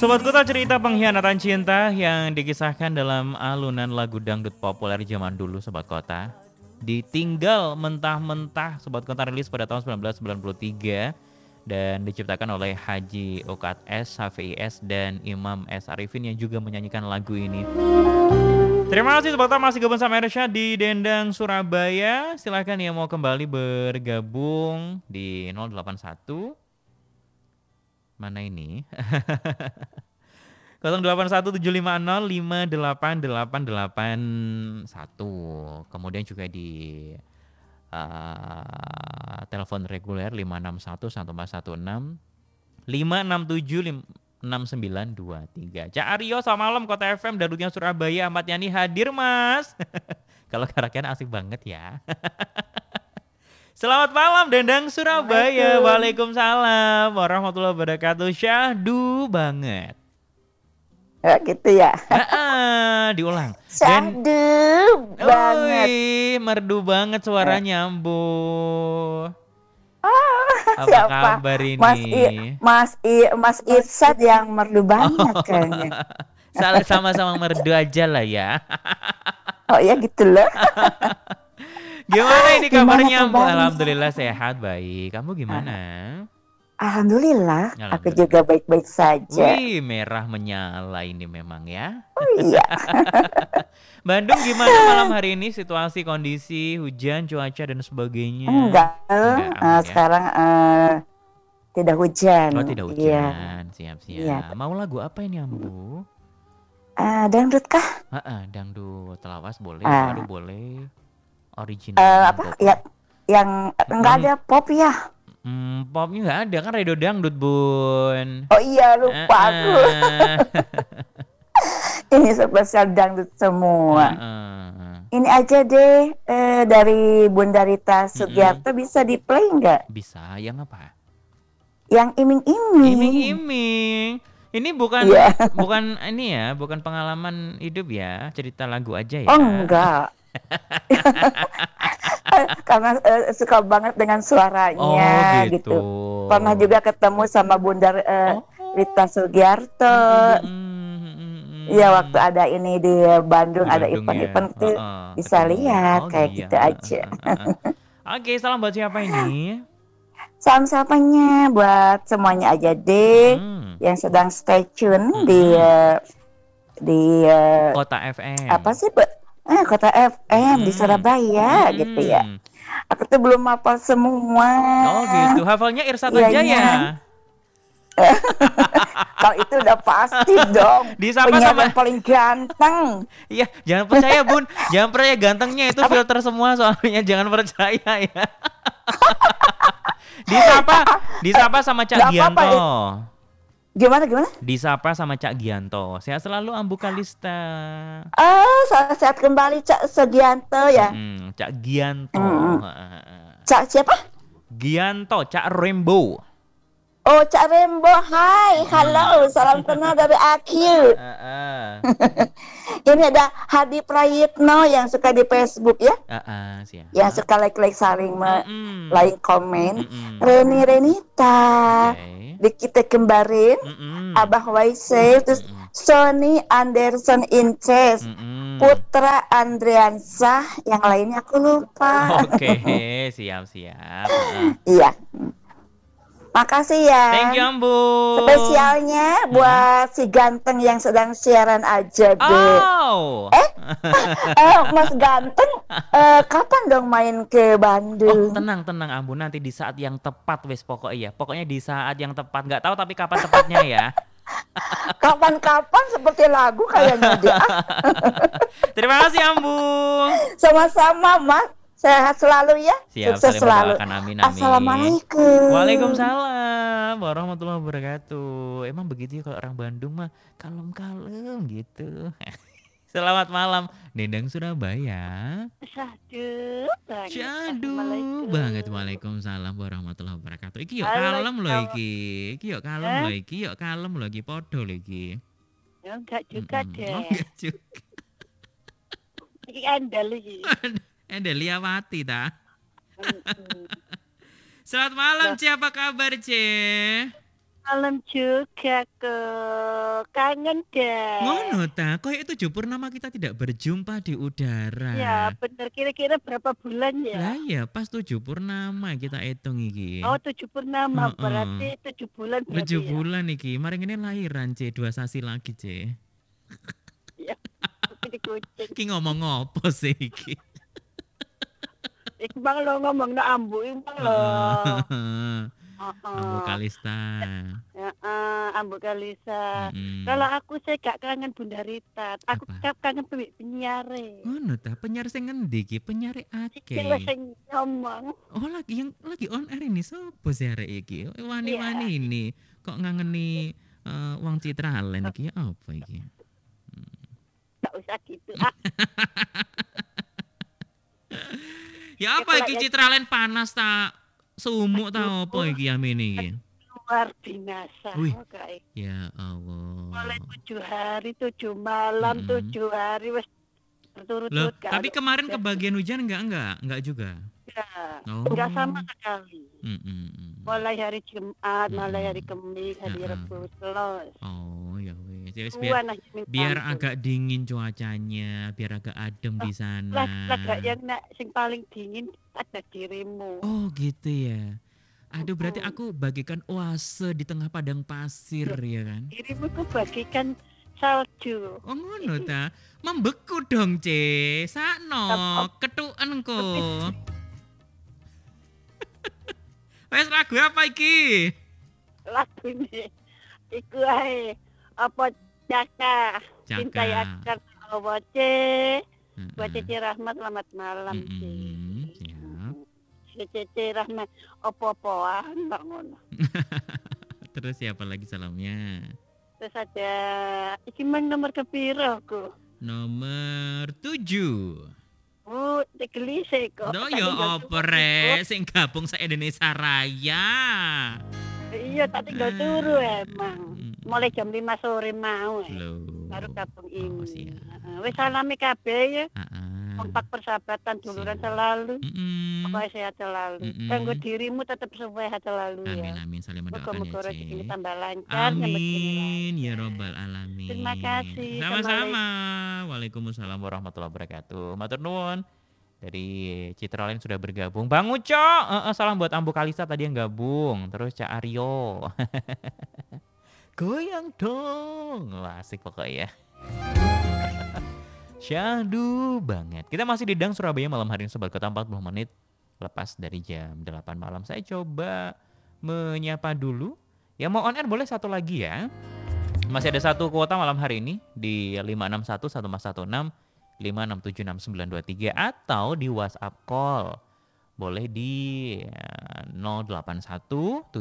Sobat Kota, cerita pengkhianatan cinta yang dikisahkan dalam alunan lagu dangdut populer zaman dulu, Sobat Kota. Ditinggal mentah-mentah, Sobat Kota rilis pada tahun 1993 dan diciptakan oleh Haji Okat S, HVIS, dan Imam S. Arifin yang juga menyanyikan lagu ini. Terima kasih Sobat Kota, masih gabung sama Ersya di Dendang Surabaya. Silahkan yang mau kembali bergabung di 081. Mana ini? 081750588881. Kemudian juga di telepon reguler 561 1416 567 6923. Cak Aryo, selamat malam Kota FM Darutnya Surabaya. Ahmad Yani hadir Mas. Kalau karaokean asik banget ya. Selamat malam Dendang Surabaya. Waalaikumsalam warahmatullahi wabarakatuh. Syahdu banget. Ya gitu ya. Diulang. Syahdu banget. Merdu banget suaranya, Ambu. Apa Siapa? kabar ini? Mas Irsad yang merdu banget kayaknya. Sama-sama merdu aja lah ya. Oh ya gitu loh. Gimana ini kabarnya, Ambu? Alhamdulillah sehat, baik. Kamu gimana? Alhamdulillah, aku juga baik-baik saja. Wih, merah menyala ini memang ya. Oh iya. Bandung gimana malam hari ini? Situasi, kondisi, hujan, cuaca, dan sebagainya? Enggak. Sekarang tidak hujan. Oh, tidak hujan. Siap-siap. Iya. Mau lagu apa ini, Ambu? Dangdut kah? Dangdut. Lawas boleh, baru boleh. Original. Apa? Ya, yang enggak ada pop ya? Popnya nggak ada kan, radio dangdut Bun. Oh iya, lupa aku. Ini spesial dangdut semua. Ini aja deh dari Bunda Rita Sugiarto, bisa di play nggak? Bisa. Yang apa? Yang iming-iming. Iming-iming. Ini bukan bukan ini ya, bukan pengalaman hidup ya, cerita lagu aja ya. Oh enggak. Karena suka banget dengan suaranya gitu. Pernah juga ketemu sama Bunda Rita Sugiarto. Iya, waktu ada ini di Bandung ada event-event tuh bisa lihat kayak gitu aja. Oke, salam buat siapa ini? Salam sapanya buat semuanya aja deh yang sedang stay tune di Kota FM. Apa sih, Kota FM di Surabaya gitu ya. Aku tuh belum hafal semua. Oh gitu, hafalnya Irsad aja ya. Kalau itu udah pasti dong. Disapa sama paling ganteng. Iya, jangan percaya Bun, jangan percaya gantengnya itu filter semua soalnya, jangan percaya ya. Disapa sama Cak Gianto. Gimana? Disapa sama Cak Gianto. Sehat selalu Ambu Kalista. Sehat kembali Cak Sugianto ya. Cak Gianto. Cak siapa? Gianto, Cak Rembo. Oh, Cak Rembo. Hai, halo, salam kenal dari Akyu. Ini ada Hadi Prayitno yang suka di Facebook ya. Siap. Yang suka like saling like komen. Renita. Kita kembarin Abah Waisel, terus Sony Anderson Inces, Putra Andriansah, yang lainnya aku lupa. Oke, siap. Iya. Makasih ya. Thank you Ambu. Spesialnya buat si ganteng yang sedang siaran aja deh. Mas ganteng, kapan dong main ke Bandung? Tenang Ambu, nanti di saat yang tepat wes pokoknya. Pokoknya di saat yang tepat, nggak tahu tapi kapan tepatnya ya. Kapan-kapan seperti lagu kayaknya dia. Terima kasih Ambu. Sama-sama Mas. Sehat selalu ya. Siap, sukses selalu. Amin. Assalamualaikum. Waalaikumsalam warahmatullahi wabarakatuh. Emang begitu ya kalau orang Bandung mah, kalem-kalem gitu. Selamat malam Dendang Surabaya. Syahdu banget. Waalaikumsalam warahmatullahi wabarakatuh. Iki yuk kalem loh iki. Yuk kalem loh iki podo loh iki. Ya enggak juga deh. Enggak juga. Iki andal iki. Liawati ta. Selamat malam, Ce. Apa kabar, Ce? malam juga ke kangen deh. Ngono ta, koyo 7 purnama kita tidak berjumpa di udara. Ya bener, kira-kira berapa bulan Lah ya? ya pas 7 purnama kita hitung iki. Oh 7 purnama, Heeh. berarti 7 bulan 7 berarti ya? bulan iki, mari ngene lahiran C, 2 sasi lagi C. Ya, ini kucing. Ki ngomong ngopo sih iki? Iku bang lo ngomong na ambu, bang lo. Ambu Kalista. Ya, Ambu Kalisa. Mm-mm. Kalau aku saya gak kangen Bunda Rita. Aku Apa? kangen penyiar. Ngono ta, penyiar sing ngendi iki? Penyiar Iki akeh. lah sing ngomong. Oh lagi on air ini sopo sih arek iki? Wani-wani ini kok ngangeni wong Citraland iki apa iki? Gak usah gitu. Ya apa iki Citraland panas ta? Sumuk ta apa iki amene iki? Luar binasa. Wih. Okay. Ya Allah. Mulai 7 hari, 7 malam, 7 hari wes Loh, berturut-turut. tapi kemarin kebagian hujan enggak juga. Oh. Enggak sama sekali. Mm-mm. Mulai hari Jumat, mulai hari Kamis, hari Rabu, Selasa. Oh ya wes. Ya wes, Puan aja minta biar ampun. agak dingin cuacanya, biar agak adem di sana. Lah yang sing paling dingin ada dirimu. Oh gitu ya. Aduh berarti aku bagikan oase di tengah padang pasir ya kan. Dirimu tuh bagikan salju. Oh ngono ta. Membeku dong C. Sakno ketuken ko. Wes lagu apa iki? Lagu ini iku ae apa Jaka. Cinta akan Allah C. Buat Cici Rahmat selamat malam C. Siap. Cici Rahmat opo-opoan bang ngono. Terus siapa lagi salamnya? Terus ada iki mang nomor kepiro aku. Nomor 7. Tegelise kok. No ya opere sing gabung sa Indonesia Raya. Iya, tak tinggal turu emang. Mulai jam 5 sore mau. Baru gabung ini. Wis salami kabeh ya. Kompak persahabatan duluran selalu. Pokoknya sehat selalu. Kanggo dirimu tetap sehat selalu ya. Amin amin saling mendoakan Muga-muga ya rezeki Ci. tambah lancar. Amin ya robbal alamin. Terima kasih. Sama-sama. Waalaikumsalam warahmatullahi wabarakatuh. Matur nuwun. Dari Citraland sudah bergabung. Bang Uco, salam buat Ambu Kalista tadi yang gabung. Terus Cak Aryo. Goyang dong. Wah, asik pokoknya. Syahdu banget. Kita masih di Dang Surabaya malam hari ini Sobat Kota 40 menit lepas dari jam 8 malam. Saya coba menyapa dulu. Yang mau on air boleh satu lagi ya. Masih ada satu kuota malam hari ini di 561 1416 5676923 atau di WhatsApp call. Boleh di 081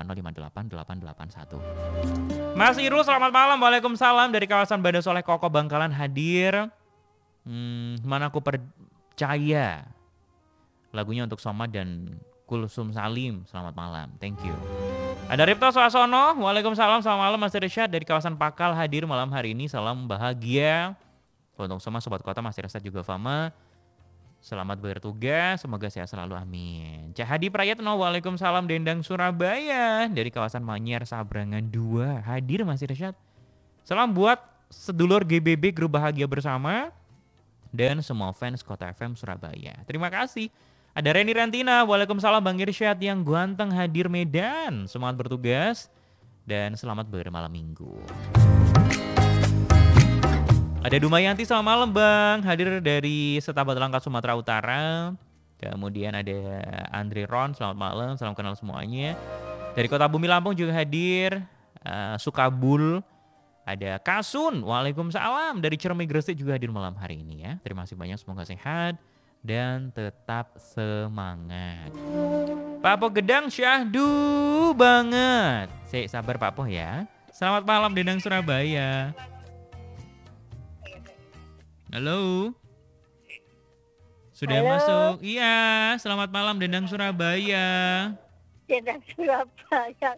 750588881. Mas Irul selamat malam. Waalaikumsalam dari kawasan Banda Soleh Koko Bangkalan hadir. Mana aku percaya. Lagunya untuk Soma dan Kulsum Salim. Selamat malam. Thank you. Ada Ripto Suasono. Waalaikumsalam. Selamat malam Mas Irsyad dari kawasan Pakal hadir malam hari ini. Salam bahagia. Untuk semua Sobat Kota Mas Irsyad juga Fama. Selamat bertugas, semoga sehat selalu, amin. Cak Hadi Prayatno, waalaikumsalam Dendang Surabaya. Dari kawasan Manyar Sabrangan 2, hadir Mas Irsyad. Salam buat sedulur GBB Grup Bahagia Bersama. Dan semua fans Kota FM Surabaya. Terima kasih. Ada Reni Rantina, waalaikumsalam Bang Irsyad yang ganteng hadir Medan. Semangat bertugas dan selamat bermalam minggu. Ada Dumayanti, selamat malam Bang, hadir dari Setabat Langkat Sumatera Utara. Kemudian ada Andre Ron, selamat malam, salam kenal semuanya. Dari Kota Bumi Lampung juga hadir, Sukabul. Ada Kasun, waalaikumsalam. Dari Ciremai Gresik juga hadir malam hari ini ya. Terima kasih banyak, semoga sehat dan tetap semangat. Pak Po Gedang syahdu banget. Sabar Pak Po ya. Selamat malam Dendang Surabaya. Halo. Sudah masuk. Iya, selamat malam Dendang Surabaya. Dendang Surabaya.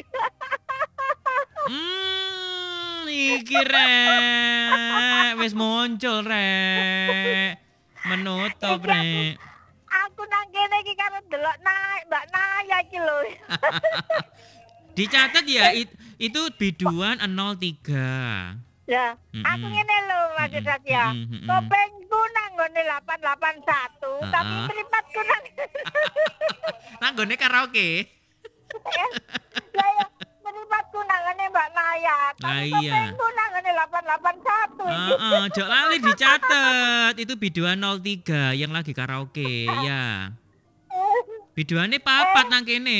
Iki rek. Wis muncul rek. Menutup rek. Aku nang kene iki karo delok naik Mbak Naya iki lho. Dicatat ya, itu biduan 03. Ya, aku ngene lho Mas Satya. Kopengku nang nggone 881, tapi mripatku nang nggone karaoke. Lah ya, mripatku nang ngene Mbak Naya. Tapi kopengku nang ngone 881. Jok lali dicatat. Itu biduan 03 yang lagi karaoke, ya. Biduane papat nang kene.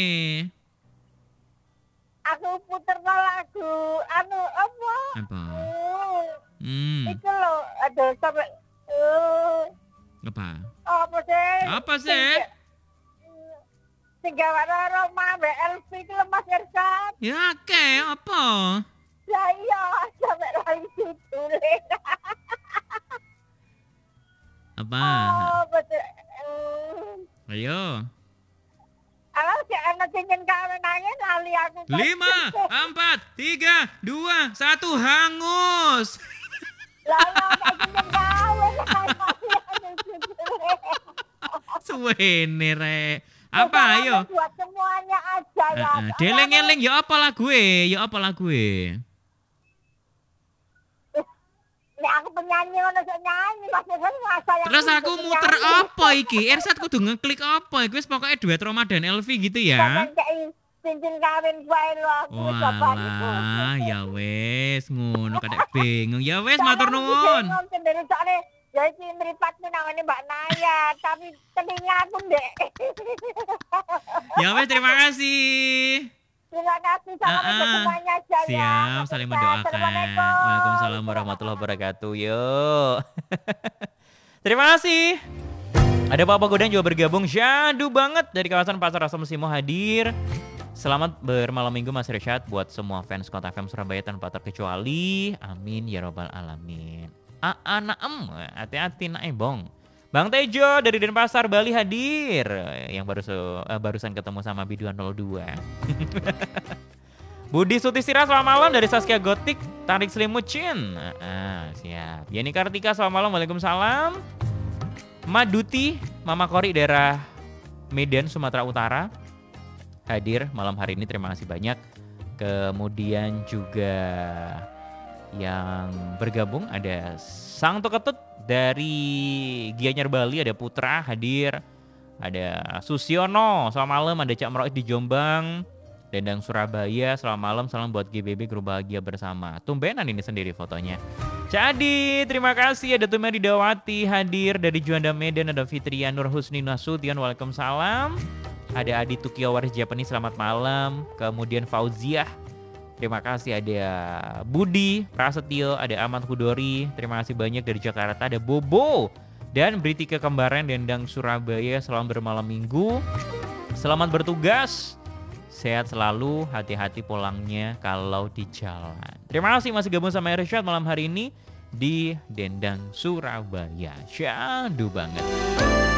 Aku puter lagu anu apa? Itu loh, aduh sampai Apa sih? Tiga warna Roma BLV itu Mas Ersat. Ya apa? Ya iya, sampai lagi situ. Apa? Ayo. Kalau si anak cincin kawin nangis lali aku. 5, 4, 3, 2, 1 hangus. Lalu cincin kawin Suwene rek. Apa ayo? Buat semuanya aja ya. Deleng-eleng ya apa lagu Nek aku penyanyi ngono sok nyanyi Mas saya. Terus aku muter apa iki? Ersat kudu ngeklik apa? Iku wis pokoke duet Roma dan Elvi gitu ya. Cincin kawin wae lho aku wah, ya wes ngono kadek bingung. Ya wes matur nuwun. Ya iki mripatku nangane Mbak Naya, tapi telinga aku ndek. Ya wes terima kasih. Terima kasih sama semuanya aja ya. Siap, saling mendoakan. Waalaikumsalam warahmatullahi wabarakatuh. Yuk. Terima kasih. Ada Papa Godang juga bergabung. Syahdu banget dari kawasan Pasar Asam Simo hadir. Selamat bermalam minggu Mas Rishad buat semua fans Kota FM Surabaya tanpa terkecuali. Amin ya robbal alamin. Naem, hati-hati naebong. Bang Tejo dari Denpasar Bali hadir. Yang barusan ketemu sama Biduan 02. Budi Sutistira selamat malam dari Saskia Gotik Tarik Selimucin. Siap. Yani Kartika selamat malam. Waalaikumsalam. Maduti Mama Kori daerah Medan Sumatera Utara hadir malam hari ini, terima kasih banyak. Kemudian juga yang bergabung ada Sang Tuketut dari Gianyar Bali, ada Putra hadir, ada Susiono selamat malam, ada Cak Meroid di Jombang, Dendang Surabaya selamat malam, salam buat GBB Guru Bahagia Bersama. Tumbenan ini sendiri fotonya. Cak Adi terima kasih, ada Tumeri Dawati hadir dari Juanda Medan, ada Fitria Nur Husni Nasution waalaikumsalam. Ada Adi Tukiawaris Japani selamat malam. Kemudian Fauziah terima kasih, ada Budi Prasetyo, ada Ahmad Hudori terima kasih banyak dari Jakarta, ada Bobo dan Britika Kembaran Dendang Surabaya. Selamat bermalam minggu, selamat bertugas, sehat selalu, hati-hati pulangnya kalau di jalan. Terima kasih masih gabung sama Irsyad malam hari ini di Dendang Surabaya. Syahdu banget.